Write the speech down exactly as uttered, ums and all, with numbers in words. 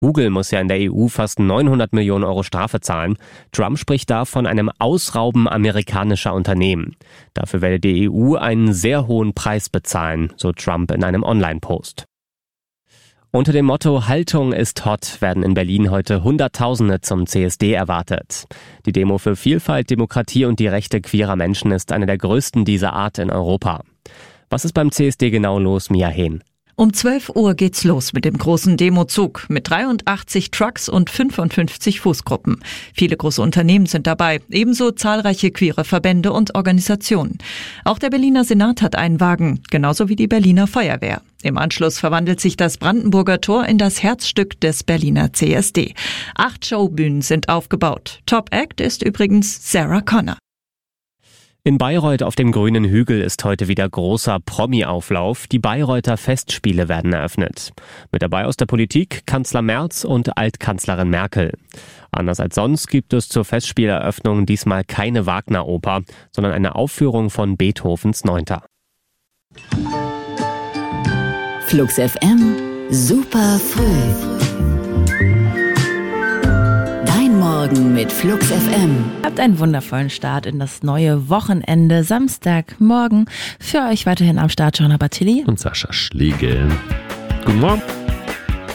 Google muss ja in der E U fast neunhundert Millionen Euro Strafe zahlen. Trump spricht da von einem Ausrauben amerikanischer Unternehmen. Dafür werde die E U einen sehr hohen Preis bezahlen, so Trump in einem Online-Post. Unter dem Motto Haltung ist hot werden in Berlin heute Hunderttausende zum C S D erwartet. Die Demo für Vielfalt, Demokratie und die Rechte queerer Menschen ist eine der größten dieser Art in Europa. Was ist beim C S D genau los, Mia Hehn? Um zwölf Uhr geht's los mit dem großen Demozug mit dreiundachtzig Trucks und fünfundfünfzig Fußgruppen. Viele große Unternehmen sind dabei, ebenso zahlreiche queere Verbände und Organisationen. Auch der Berliner Senat hat einen Wagen, genauso wie die Berliner Feuerwehr. Im Anschluss verwandelt sich das Brandenburger Tor in das Herzstück des Berliner C S D. Acht Showbühnen sind aufgebaut. Top Act ist übrigens Sarah Connor. In Bayreuth auf dem grünen Hügel ist heute wieder großer Promi-Auflauf. Die Bayreuther Festspiele werden eröffnet. Mit dabei aus der Politik Kanzler Merz und Altkanzlerin Merkel. Anders als sonst gibt es zur Festspieleröffnung diesmal keine Wagner-Oper, sondern eine Aufführung von Beethovens Neunter. Flux F M, super früh. Morgen mit Flux F M. Habt einen wundervollen Start in das neue Wochenende. Samstagmorgen für euch weiterhin am Start Johanna Bartilli und Sascha Schlegel. Guten Morgen.